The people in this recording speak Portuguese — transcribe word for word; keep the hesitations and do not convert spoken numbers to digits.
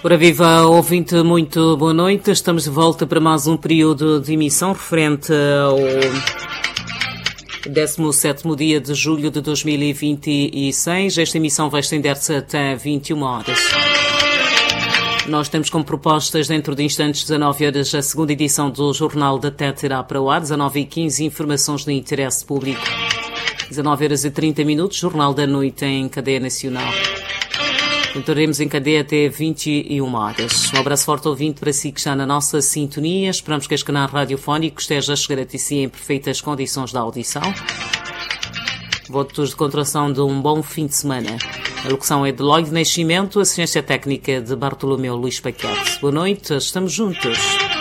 Ora viva, ouvinte, muito boa noite. Estamos de volta para mais um período de emissão referente ao décimo sétimo dia de julho de dois mil e vinte e seis. Esta emissão vai estender-se até vinte e uma horas. Nós temos como propostas, dentro de instantes, dezanove horas, a segunda edição do Jornal da T E T irá para o ar, dezanove e quinze, informações de interesse público. dezanove horas e trinta minutos, Jornal da Noite em cadeia nacional. Continuaremos em cadeia até vinte e uma horas. Um abraço forte ouvinte para si que está na nossa sintonia. Esperamos que este canal radiofónico esteja a chegar a si em perfeitas condições de audição. Votos de contração de um bom fim de semana. A locução é de Lloyd Nascimento, assistência técnica de Bartolomeu Luís Paquete. Boa noite, estamos juntos.